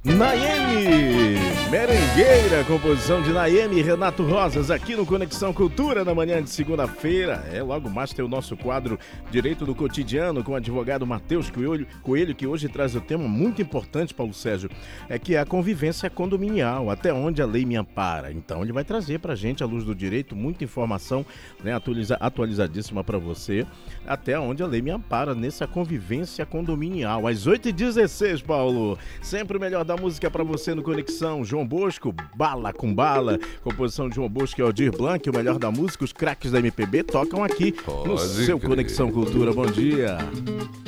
Naeme, merengueira, composição de Naeme e Renato Rosas, aqui no Conexão Cultura, na manhã de segunda-feira. Logo mais tem o nosso quadro Direito do Cotidiano, com o advogado Matheus Coelho, que hoje traz o tema muito importante, Paulo Sérgio, que é a convivência condominial, até onde a lei me ampara. Então ele vai trazer pra gente, à luz do direito, muita informação, né, atualizadíssima para você, até onde a lei me ampara nessa convivência condominial. Às 8h16, Paulo, sempre o melhor da música pra você no Conexão. João Bosco, Bala com Bala, composição de João Bosco e Aldir Blanc, o melhor da música, os craques da MPB tocam aqui no seu Conexão Cultura. Bom dia.